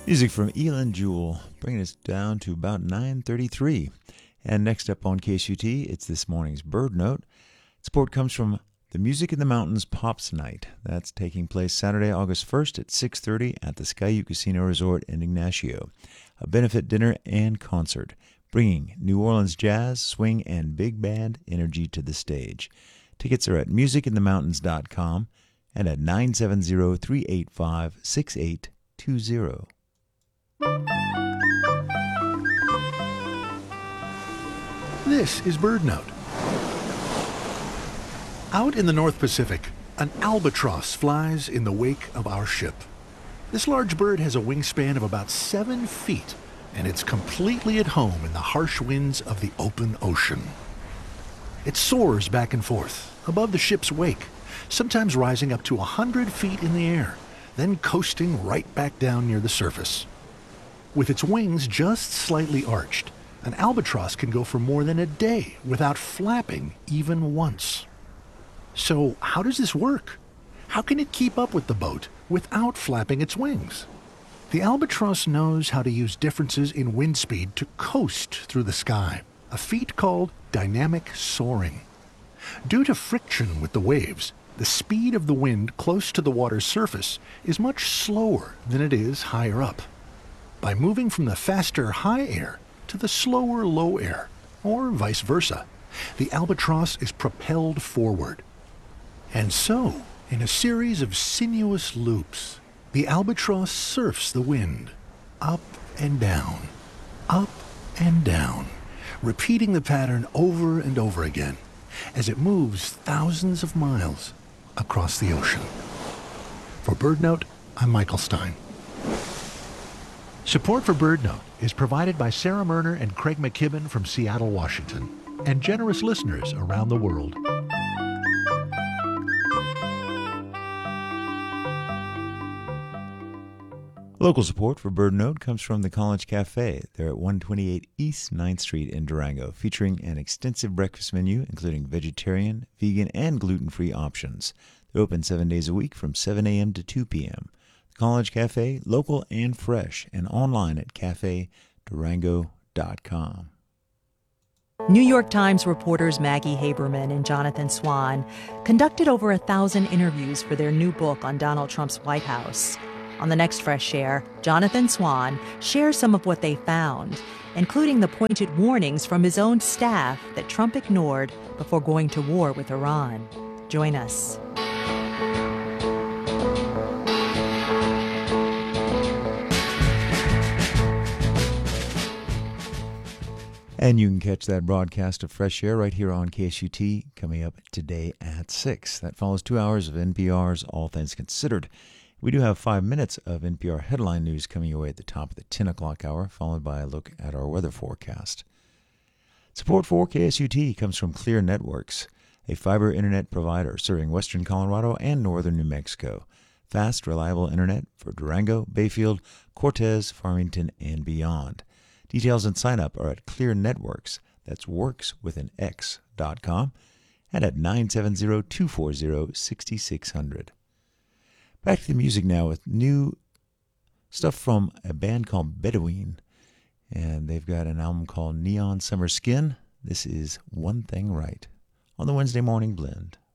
Music from Elin Jewell, bringing us down to about 9:33. And next up on KSUT, it's this morning's Bird Note. Support comes from the Music in the Mountains Pops Night. That's taking place Saturday, August 1st at 6:30 at the Skyu Casino Resort in Ignacio. A benefit dinner and concert, bringing New Orleans jazz, swing, and big band energy to the stage. Tickets are at musicinthemountains.com and at 970-385-6820. This is Bird Note. Out in the North Pacific, an albatross flies in the wake of our ship. This large bird has a wingspan of about 7 feet, and it's completely at home in the harsh winds of the open ocean. It soars back and forth above the ship's wake, sometimes rising up to 100 feet in the air, then coasting right back down near the surface. With its wings just slightly arched, an albatross can go for more than a day without flapping even once. So how does this work? How can it keep up with the boat without flapping its wings? The albatross knows how to use differences in wind speed to coast through the sky, a feat called dynamic soaring. Due to friction with the waves, the speed of the wind close to the water's surface is much slower than it is higher up. By moving from the faster high air to the slower low air, or vice versa, the albatross is propelled forward. And so, in a series of sinuous loops, the albatross surfs the wind, up and down, repeating the pattern over and over again as it moves thousands of miles across the ocean. For BirdNote, I'm Michael Stein. Support for BirdNote is provided by Sarah Murner and Craig McKibben from Seattle, Washington, and generous listeners around the world. Local support for Bird Note comes from the College Cafe. They're at 128 East 9th Street in Durango, featuring an extensive breakfast menu, including vegetarian, vegan, and gluten-free options. They're open 7 days a week from 7 a.m. to 2 p.m. The College Cafe, local and fresh, and online at cafedurango.com. New York Times reporters Maggie Haberman and Jonathan Swan conducted over 1,000 interviews for their new book on Donald Trump's White House. On the next Fresh Air, Jonathan Swan shares some of what they found, including the pointed warnings from his own staff that Trump ignored before going to war with Iran. Join us. And you can catch that broadcast of Fresh Air right here on KSUT coming up today at 6. That follows 2 hours of NPR's All Things Considered. We do have 5 minutes of NPR headline news coming your way at the top of the 10 o'clock hour, followed by a look at our weather forecast. Support for KSUT comes from Clear Networks, a fiber internet provider serving western Colorado and northern New Mexico. Fast, reliable internet for Durango, Bayfield, Cortez, Farmington, and beyond. Details and sign up are at Clear Networks, that's works with an X.com, and at 970-240-6600. Back to the music now with new stuff from a band called Bedouin. And they've got an album called Neon Summer Skin. This is One Thing Right on the Wednesday Morning Blend.